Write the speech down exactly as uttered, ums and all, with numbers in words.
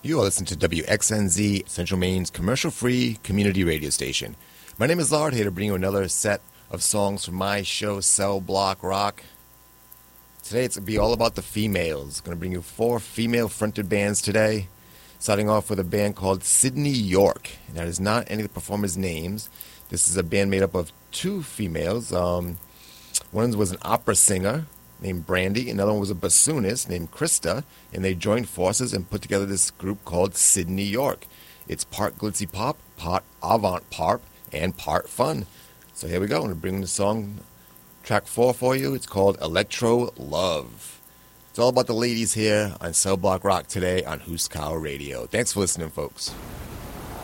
You are listening to W X N Z, Central Maine's commercial-free community radio station. My name is Lard, here to bring you another set of songs from my show, Cell Block Rock. Today it's going to be all about the females. I'm going to bring you four female-fronted bands today, starting off with a band called Sydney York. And that is not any of the performers' names. This is a band made up of two females. Um, one was an opera singer named Brandy. Another one was a bassoonist named Krista, and they joined forces and put together this group called Sydney York. It's part glitzy pop, part avant pop, and part fun. So here we go. I'm going to bring the song, track four for you. It's called Electro Love. It's all about the ladies here on Cell Block Rock today on Huskow Radio. Thanks for listening, folks.